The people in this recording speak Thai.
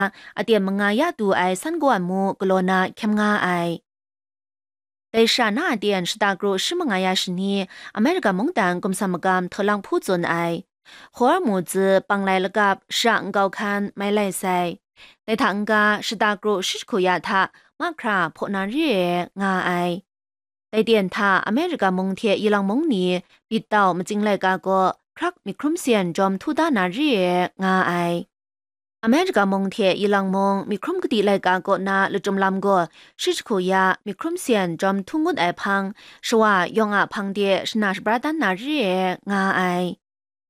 อเตียมงายาตูไอสันกวนมูกโลนาเข้มงาไอแต่ชาหน้าเดียนสตากรูชิมงายาชนีอเมริกามงดังกุมสามกามทลังพูจนไอหัวมูจืปังไลละกับช่างเกาคันไม่ไลไซแต่ทางกาสตากรูชิคุยาทะมาคราพนาเรงาไอแต่เดียนทาอเมริกามงเทียอีลังมงนีปิดเต่ามาจิงไลกาโกครักมีครุมเซียนจอมทุดานาเรงาไอ อเมริกามงเทอีลังมงมีครุมกติไลกาโกนาลุจมลำโกชิชคุยามีครุมเซียนจอมทุ่งงุดไอพังชว่ายองอาพังเดียชนาชบราดันนาเรงาไอ